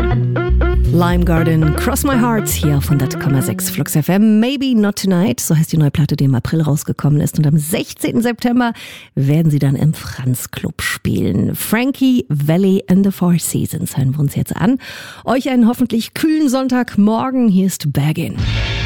Lime Garden, Cross My Heart, hier auf 100,6 Flux FM. Maybe Not Tonight, so heißt die neue Platte, die im April rausgekommen ist. Und am 16. September werden sie dann im Franz Club spielen. Frankie Valli and the Four Seasons hören wir uns jetzt an. Euch einen hoffentlich kühlen Sonntagmorgen. Hier ist Baggin.